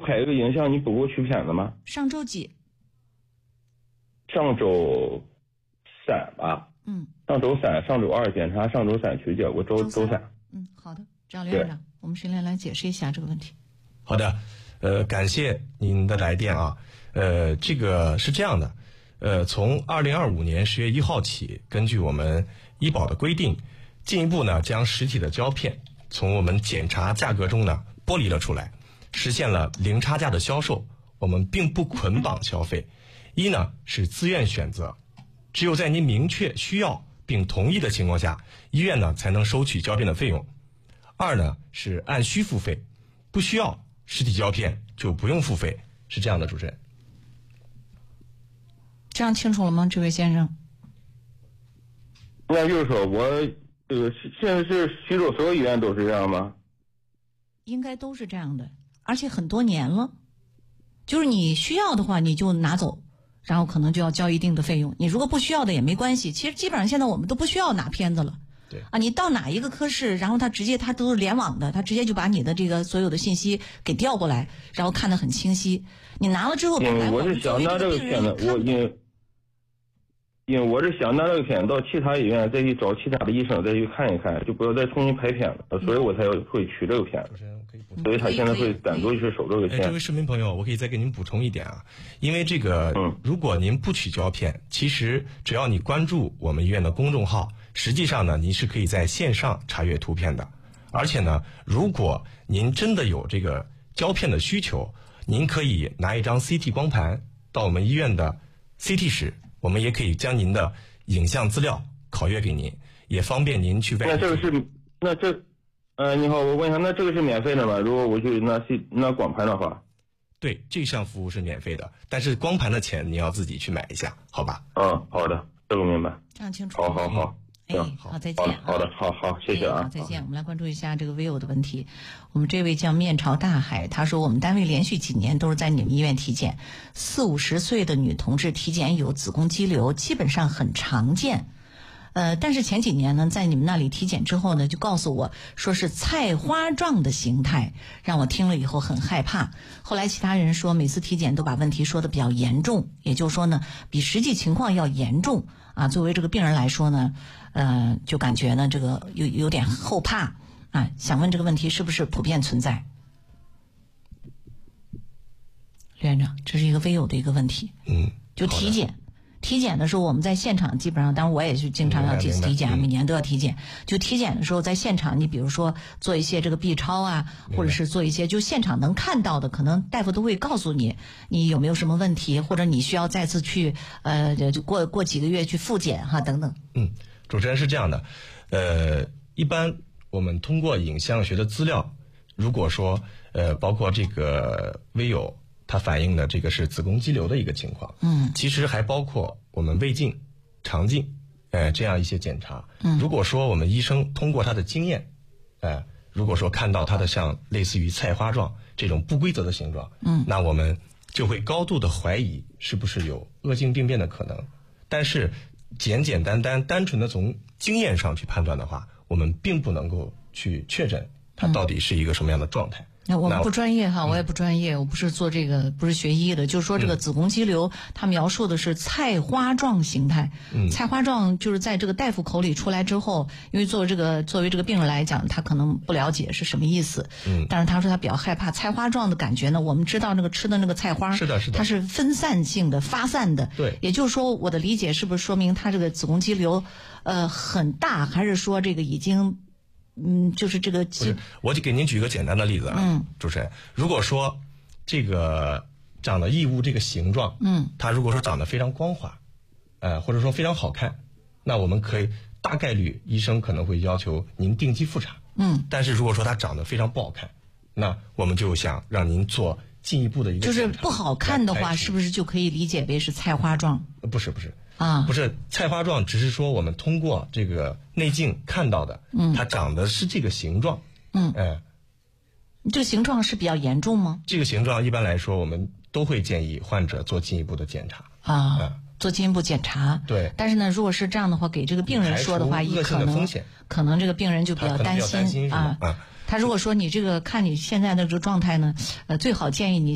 拍一个影像，你不给我取片子吗？ 上周几？ 上周三吧。上周三、上周二检查，上周三取结果，周三。 好的，张刘院长，我们谁来解释一下这个问题？ 好的，感谢您的来电啊。这个是这样的，从2025年10月1号起，根据我们医保的规定，进一步呢将实体的胶片从我们检查价格中呢剥离了出来，实现了零差价的销售。我们并不捆绑消费，一呢是自愿选择，只有在您明确需要并同意的情况下，医院呢才能收取胶片的费用。二呢是按需付费，不需要实体胶片就不用付费，是这样的，主持人。 这样清楚了吗，这位先生？ 那就是说我现在是徐州所有医院都是这样吗？ 应该都是这样的，而且很多年了。就是你需要的话，你就拿走，然后可能就要交一定的费用。你如果不需要的也没关系，其实基本上现在我们都不需要拿片子了。 对啊，你到哪一个科室，然后他都是联网的，他直接就把你的这个所有的信息给调过来，然后看得很清晰。你拿了之后， 我是想拿这个片子，因为我是想拿这个片子到其他医院再去找其他的医生再去看一看，就不要再重新拍片子，所以我才会取这个片子。所以他现在会单独去收这个钱。 这位市民朋友，我可以再给您补充一点啊，因为这个，如果您不取胶片，其实只要你关注我们医院的公众号，实际上呢，您是可以在线上查阅图片的。而且呢，如果您真的有这个胶片的需求，您可以拿一张 CT 光盘到我们医院的 CT 室，我们也可以将您的影像资料拷阅给您，也方便您去外地。 你好，我问一下，那这个是免费的吗？如果我去拿光盘的话？ 对，这项服务是免费的，但是光盘的钱你要自己去买一下，好吧？ 好的，这个明白。 这样清楚。 好。 好，再见。 好的，谢谢啊。 再见。我们来关注一下这个 vivo 的问题。我们这位叫面朝大海，他说我们单位连续几年都是在你们医院体检，40-50岁的女同志体检有子宫肌瘤，基本上很常见。但是前几年呢，在你们那里体检之后呢，就告诉我说是菜花状的形态，让我听了以后很害怕。后来其他人说，每次体检都把问题说得比较严重，也就是说呢，比实际情况要严重啊。作为这个病人来说呢，就感觉呢这个有点后怕啊。想问这个问题是不是普遍存在？刘院长，这是一个微有的一个问题。就体检的时候，我们在现场基本上，当然我也是经常要几次体检，每年都要体检。就体检的时候，在现场，你比如说做一些这个 B 超啊，或者是做一些就现场能看到的，可能大夫都会告诉你有没有什么问题，或者你需要再次去就过几个月去复检哈等等。 主持人是这样的，一般我们通过影像学的资料，如果说包括这个微友。它反映的这个是子宫肌瘤的一个情况，其实还包括我们胃镜、肠镜，这样一些检查。如果说我们医生通过他的经验，如果说看到它的像类似于菜花状这种不规则的形状，那我们就会高度的怀疑是不是有恶性病变的可能。但是简单纯的从经验上去判断的话，我们并不能够去确诊它到底是一个什么样的状态。 那我们不专业哈，我也不专业，我不是做这个，不是学医的。就是说这个子宫肌瘤，它描述的是菜花状形态。菜花状就是在这个大夫口里出来之后，因为作为这个病人来讲，他可能不了解是什么意思。但是他说他比较害怕菜花状的感觉呢。我们知道那个吃的那个菜花， 是的， 它是分散性的、发散的。 对， 也就是说，我的理解是不是说明他这个子宫肌瘤很大，还是说这个已经？就是这个我就给您举个简单的例子啊，主持人，如果说这个长的异物这个形状，它如果说长得非常光滑，或者说非常好看，那我们可以大概率医生可能会要求您定期复查，但是如果说它长得非常不好看，那我们就想让您做进一步的一个就是不好看的话，是不是就可以理解为是菜花状？ 不是不是菜花状，只是说我们通过这个内镜看到的，它长的是这个形状。 这个形状是比较严重吗？ 这个形状一般来说，我们都会建议患者做进一步的检查做进一步检查。 对， 但是呢，如果是这样的话，给这个病人说的话，可能这个病人就比较担心啊。他如果说你这个看你现在的这个状态呢，最好建议你。